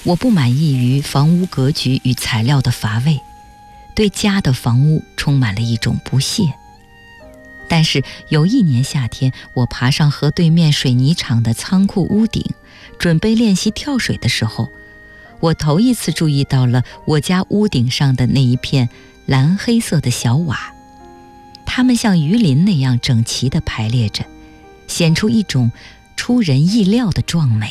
我不满意于房屋格局与材料的乏味，对家的房屋充满了一种不屑。但是有一年夏天，我爬上河对面水泥厂的仓库屋顶，准备练习跳水的时候，我头一次注意到了我家屋顶上的那一片蓝黑色的小瓦，它们像鱼鳞那样整齐地排列着，显出一种出人意料的壮美。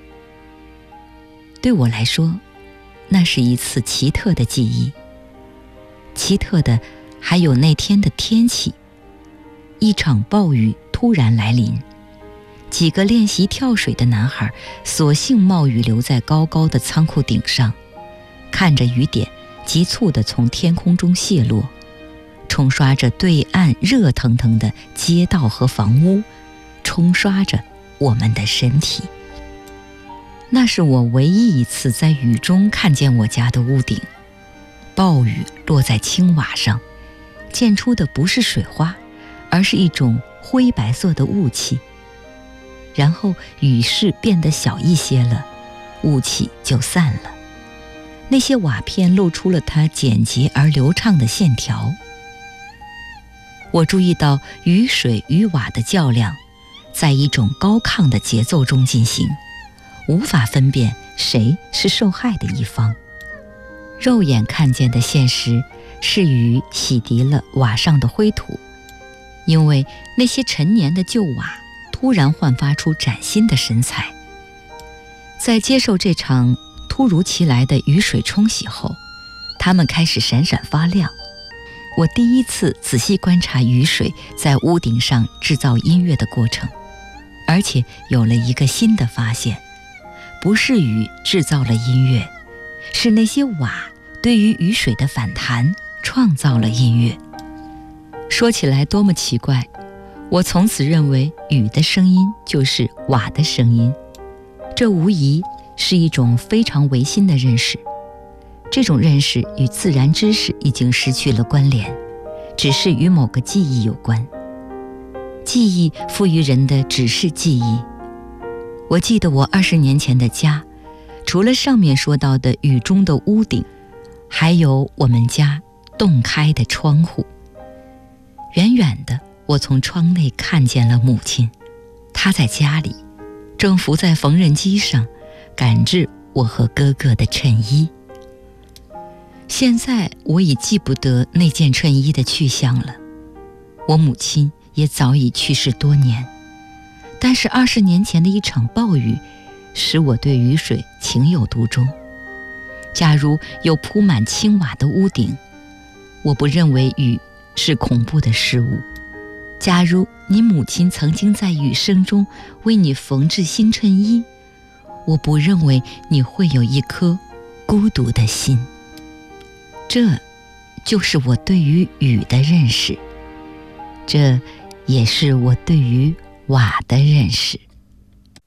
对我来说，那是一次奇特的记忆。奇特的还有那天的天气，一场暴雨突然来临，几个练习跳水的男孩索性冒雨留在高高的仓库顶上，看着雨点急促地从天空中泻落，冲刷着对岸热腾腾的街道和房屋，冲刷着我们的身体。那是我唯一一次在雨中看见我家的屋顶。暴雨落在青瓦上，溅出的不是水花，而是一种灰白色的雾气。然后雨势变得小一些了，雾气就散了，那些瓦片露出了它简洁而流畅的线条。我注意到雨水与瓦的较量在一种高亢的节奏中进行，无法分辨谁是受害的一方。肉眼看见的现实是雨洗涤了瓦上的灰土，因为那些陈年的旧瓦突然焕发出崭新的神采。在接受这场突如其来的雨水冲洗后，它们开始闪闪发亮。我第一次仔细观察雨水在屋顶上制造音乐的过程，而且有了一个新的发现，不是雨制造了音乐，是那些瓦对于雨水的反弹创造了音乐。说起来多么奇怪，我从此认为雨的声音就是瓦的声音，这无疑是一种非常唯心的认识。这种认识与自然知识已经失去了关联，只是与某个记忆有关。记忆赋予人的只是记忆。我记得我20年前的家，除了上面说到的雨中的屋顶，还有我们家洞开的窗户。远远的，我从窗内看见了母亲，她在家里正伏在缝纫机上赶制我和哥哥的衬衣。现在我已记不得那件衬衣的去向了，我母亲也早已去世多年，但是20年前的一场暴雨使我对雨水情有独钟。假如有铺满青瓦的屋顶，我不认为雨是恐怖的事物。假如你母亲曾经在雨声中为你缝制新衬衣，我不认为你会有一颗孤独的心。这就是我对于雨的认识，这也是我对于瓦的认识。